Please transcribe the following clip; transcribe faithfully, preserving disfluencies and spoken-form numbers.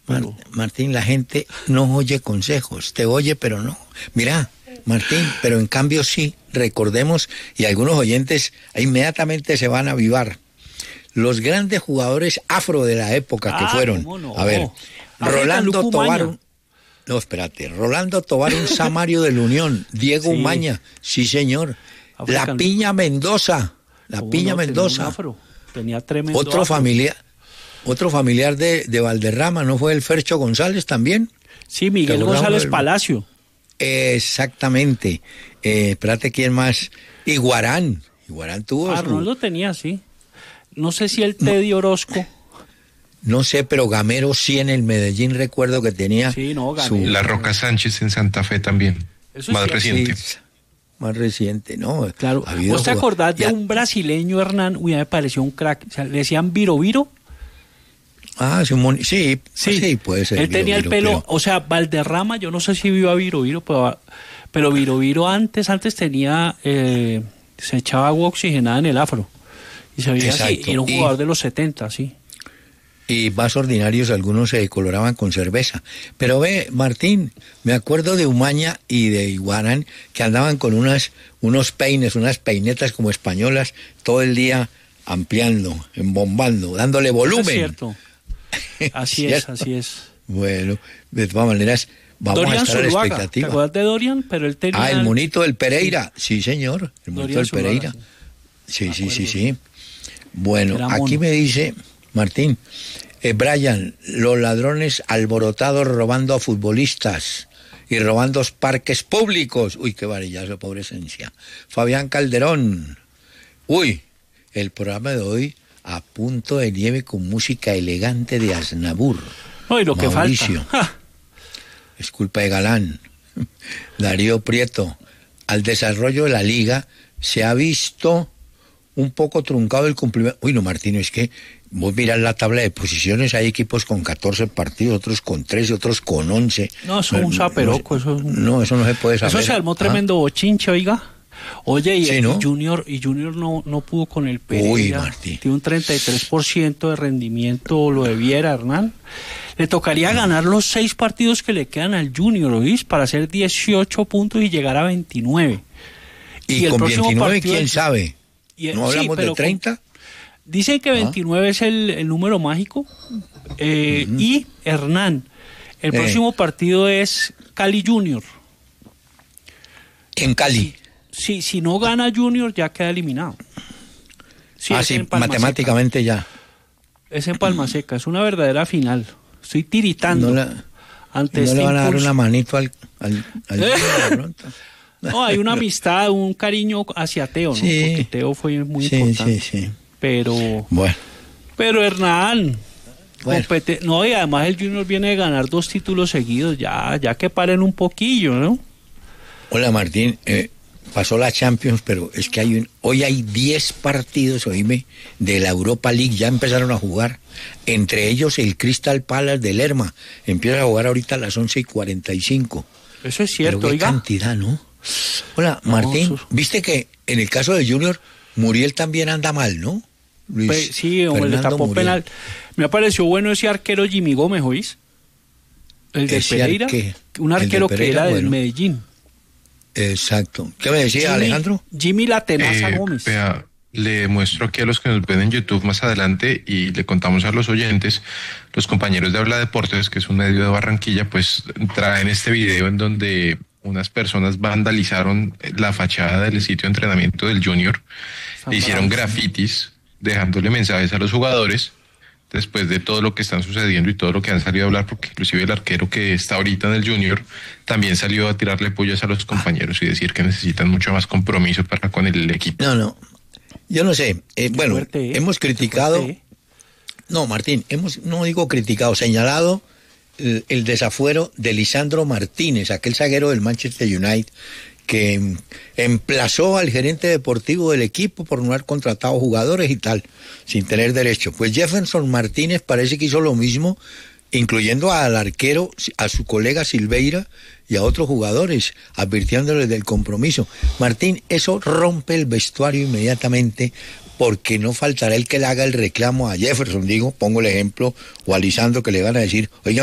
Mar- Martín, la gente no oye consejos, te oye pero no. Mira, Martín, pero en cambio sí, recordemos, y algunos oyentes inmediatamente se van a avivar, los grandes jugadores afro de la época que Ah, fueron, ¿cómo no? a ver, África, Rolando Luco Tobar, Umaña. no, espérate, Rolando Tobar, un Samario de la Unión, Diego Sí. Umaña, sí señor, África, la Piña Mendoza, la ¿Cómo Piña no? Tenía un Mendoza, afro, tenía tremendo otro afro. familiar, otro familiar de, de Valderrama, ¿no fue el Fercho González también? Sí, Miguel ¿Te acordás González del- Palacio. Exactamente. Eh, espérate, ¿quién más? Iguarán. Iguarán tuvo su- Arnoldo tenía, sí. No sé si el Teddy Orozco. no sé, pero Gamero sí en el Medellín recuerdo que tenía Sí, no, su Gamero. La Roca Sánchez en Santa Fe también. Eso Más sí, reciente. sí, más reciente, ¿no? Claro. Ha habido ¿Vos te jugad- acordás de ya- un brasileño, Hernán? Uy, me pareció un crack. O sea, le decían Viro Viro. Ah, sí, un mon- sí, sí, sí, puede ser. Él tenía el Viro, pelo, pero- o sea, Valderrama, yo no sé si vio a Viro Viro, pero, pero Viro Viro antes, antes tenía, eh, se echaba agua oxigenada en el afro. Y se veía así, Exacto. y era un Y- jugador de los setenta, sí. Y más ordinarios, algunos se coloraban con cerveza. Pero ve, Martín, me acuerdo de Umaña y de Iguarán que andaban con unas, unos peines, unas peinetas como españolas, todo el día ampliando, embombando, dándole volumen. Es cierto. Así es, ¿Cierto? así es. Bueno, de todas maneras, vamos Dorian a estar a la Zuluaga, ¿te expectativa. acuerdas de Dorian? Pero él tenía... Ah, el monito del Pereira, sí, señor, el monito Dorian del Zuluaga, Pereira. sí. Sí, Me sí, sí, acuerdo. sí. Bueno, Era aquí mono. me dice, Martín, eh, Brian, los ladrones alborotados robando a futbolistas y robando parques públicos. Uy, qué varillazo, pobre esencia. Fabián Calderón. Uy, el programa de hoy a punto de nieve con música elegante de Aznavour. No, y lo que Mauricio. falta. ¡Ja! Es culpa de Galán. Darío Prieto. Al desarrollo de la liga se ha visto un poco truncado el cumplimiento. Uy, no, Martino, es que vos mirás la tabla de posiciones, hay equipos con catorce partidos, otros con trece, otros con once. No, eso es un zaperoco, eso es un- No, eso no se puede saber. Eso se armó Ah, tremendo bochinche, oiga. Oye, y, Sí, y ¿no? Junior y Junior no, no pudo con el Pereira. Uy, Martí. Tiene un treinta y tres por ciento de rendimiento, lo debiera, Hernán. Le tocaría ganar los seis partidos que le quedan al Junior, ¿oís? Para hacer dieciocho puntos y llegar a veintinueve. Y, el con próximo veintinueve, partido ¿quién es- sabe? y- ¿No sí, hablamos pero de con- treinta? Dicen que veintinueve es el, el número mágico. eh, Y, Hernán, el Eh. próximo partido es Cali Junior. En Cali. Sí, si no gana Junior ya queda eliminado. Sí, ah, es sí, en Palma matemáticamente ya. Seca. Es en Palma Seca, es una verdadera final. Estoy tiritando No, la- ante no este le van a dar impulso. una manito al... al, al- Eh. de pronto. No, hay una amistad, un cariño hacia Teo, ¿no? Sí. Porque Teo fue muy Sí, importante. sí, sí. Pero, Bueno. pero Hernán, Bueno. compete- no, y además el Junior viene de ganar dos títulos seguidos, ya, ya que paren un poquillo, ¿no? Hola Martín, eh, pasó la Champions, pero es que hay un, hoy hay diez partidos, oíme, de la Europa League, ya empezaron a jugar, entre ellos el Crystal Palace de Lerma, empieza a jugar ahorita a las once y cuarenta y cinco. Eso es Pero cierto, qué oiga. cantidad, ¿no? Hola No, Martín, eso- viste que en el caso de Junior, Muriel también anda mal, ¿no? Luis Pe- sí, hombre, le Fernando tapó Muriel. penal. Me pareció bueno ese arquero Jimmy Gómez, ¿oís? El de Ese Pereira, arque- un el de arquero que Pereira, era del bueno. Medellín. Exacto. ¿Qué me decía Jimmy- Alejandro? Jimmy La Tenaza Eh, Gómez. vea, le muestro aquí a los que nos ven en YouTube más adelante y le contamos a los oyentes, los compañeros de Habla Deportes, que es un medio de Barranquilla, pues traen este video en donde unas personas vandalizaron la fachada del sitio de entrenamiento del Junior, le hicieron grafitis dejándole mensajes a los jugadores después de todo lo que están sucediendo y todo lo que han salido a hablar, porque inclusive el arquero que está ahorita en el Junior también salió a tirarle pollas a los compañeros y decir que necesitan mucho más compromiso para con el equipo. No, no. Yo no sé. Eh, bueno, fuerte, ¿eh? hemos criticado. Fuerte, ¿eh? No, Martín, hemos, no digo criticado, señalado el, el desafuero de Lisandro Martínez, aquel zaguero del Manchester United, que em, emplazó al gerente deportivo del equipo por no haber contratado jugadores y tal, sin tener derecho. Pues Jefferson Martínez parece que hizo lo mismo, incluyendo al arquero, a su colega Silveira y a otros jugadores, advirtiéndoles del compromiso. Martín, eso rompe el vestuario inmediatamente, porque no faltará el que le haga el reclamo a Jefferson, digo, pongo el ejemplo, o a Lisandro, que le van a decir, oiga,